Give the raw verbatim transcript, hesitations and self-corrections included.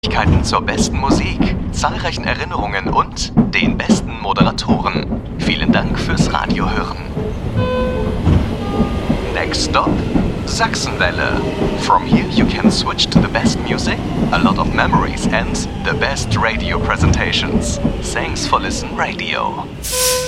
Möglichkeiten zur besten Musik, zahlreichen Erinnerungen und den besten Moderatoren. Vielen Dank fürs Radiohören. Next stop, Sachsenwelle. From here you can switch to the best music, a lot of memories and the best radio presentations. Thanks for listening, radio.